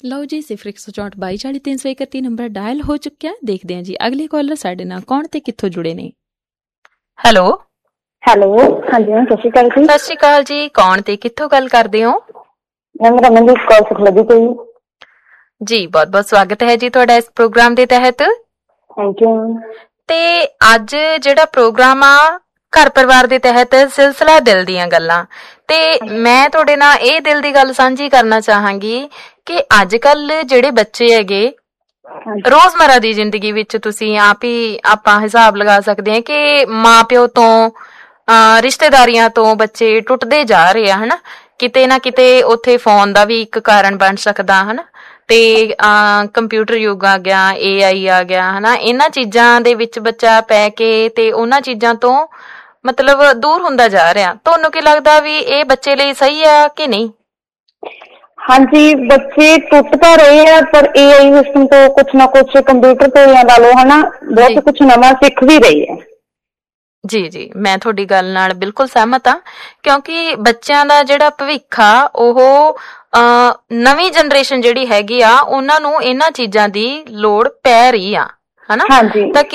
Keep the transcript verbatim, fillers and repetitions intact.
ਲਓ ਜੀ, ਸਿਫਰ ਇੱਕ ਸੌ ਚੌਂਹਠ ਬਾਈ ਚਾਲੀ ਤਿੰਨ ਸੌ ਇਕੱਤੀ ਨੰਬਰ ਡਾਇਲ ਹੋ ਚੁੱਕਿਆ। ਦੇਖਦੇ ਹਾਂ ਜੀ ਅਗਲੇ ਕਾਲਰ ਸਾਡੇ ਨਾਲ ਕੌਣ ਤੇ ਕਿੱਥੋਂ ਜੁੜੇ ਨੇ। ਹੈਲੋ ਹੈਲੋ, ਹਾਂਜੀ ਮੈਮ, ਸਤਿ ਸ਼੍ਰੀ ਅਕਾਲ ਜੀ। ਸਤਿ ਸ਼੍ਰੀ ਅਕਾਲ ਜੀ, ਕੌਣ ਤੇ ਕਿੱਥੋਂ ਗੱਲ ਕਰਦੇ ਹੋ? ਮੈਮ ਰਮਨਦੀਪ ਕੌਰ ਸੁਖਲੱਧੀ ਤੋਂ ਜੀ। ਬਹੁਤ ਬਹੁਤ ਸਵਾਗਤ ਹੈ ਜੀ ਤੁਹਾਡਾ ਇਸ ਪ੍ਰੋਗਰਾਮ ਦੇ ਤਹਿਤ। Thank you ma'am. ਤੇ ਅੱਜ ਜਿਹੜਾ ਪ੍ਰੋਗਰਾਮ ਆ ਘਰ ਪਰਿਵਾਰ ਦੇ ਤਹਿਤ ਸਿਲਸਿਲਾ ਦਿਲ ਦੀਆਂ ਗੱਲਾਂ, ਤੇ ਮੈਂ ਤੁਹਾਡੇ ਨਾਲ ਇਹ ਦਿਲ ਦੀ ਗੱਲ ਸਾਂਝੀ ਕਰਨਾ ਚਾਹਾਂਗੀ ਕਿ ਅੱਜ ਕੱਲ ਜਿਹੜੇ ਬੱਚੇ ਹੈਗੇ ਰੋਜ਼ਮਰਾ ਦੀ ਜ਼ਿੰਦਗੀ ਵਿੱਚ ਤੁਸੀਂ ਆਪ ਹੀ ਆਪਾਂ ਹਿਸਾਬ ਲਗਾ ਸਕਦੇ ਹਾਂ ਕਿ ਮਾਂ ਪਿਓ ਤੋਂ ਅਹ ਰਿਸ਼ਤੇਦਾਰੀਆਂ ਤੋਂ ਬੱਚੇ ਟੁੱਟਦੇ ਜਾ ਰਹੇ ਆ, ਹਨਾ। ਕਿਤੇ ਨਾ ਕਿਤੇ ਉੱਥੇ ਫੋਨ ਦਾ ਵੀ ਇੱਕ ਕਾਰਨ ਬਣ ਸਕਦਾ, ਹਨਾ। ਤੇ ਅਹ ਕੰਪਿਊਟਰ ਯੁੱਗ ਆ ਗਿਆ, ਏ ਆਈ ਆ ਗਿਆ, ਹਨਾ। ਇਹਨਾਂ ਚੀਜ਼ਾਂ ਦੇ ਵਿੱਚ ਬੱਚਾ ਪੈ ਕੇ ਤੇ ਉਹਨਾਂ ਚੀਜ਼ਾਂ ਤੋਂ ਮਤਲਬ ਦੂਰ ਹੁੰਦਾ ਜਾ ਰਿਹਾ। ਤੁਹਾਨੂੰ ਕੀ ਲੱਗਦਾ ਵੀ ਇਹ ਬੱਚੇ ਲਈ ਸਹੀ ਆ ਕਿ ਨਹੀਂ? ਹਾਂਜੀ, ਬੱਚੇ ਟੁੱਟ ਤਾਂ ਰਹੇ ਆ, ਪਰ ਏ ਆਈ ਸਿਸਟਮ ਤੋਂ ਕੁਛ ਨਾ ਕੁਛ ਕੰਪਿਊਟਰ ਤੋਂ ਜਾਂ ਲਾ ਲਓ, ਹਨਾ, ਬਹੁਤ ਕੁਛ ਨਵਾਂ ਸਿੱਖ ਵੀ ਰਹੀ ਹੈ। ਜੀ ਜੀ, ਮੈਂ ਤੁਹਾਡੀ ਗੱਲ ਨਾਲ ਬਿਲਕੁਲ ਸਹਿਮਤ ਹਾਂ, ਕਿਉਂਕਿ ਬੱਚਿਆਂ ਦਾ ਜਿਹੜਾ ਭਵਿੱਖ ਆ ਉਹ ਅਹ ਨਵੀਂ ਜਨਰੇਸ਼ਨ ਜਿਹੜੀ ਹੈਗੀ ਆ ਉਹਨਾਂ ਨੂੰ ਇਹਨਾਂ ਚੀਜ਼ਾਂ ਦੀ ਲੋੜ ਪੈ ਰਹੀ ਆ, ਹਨਾ। ਤਾਂ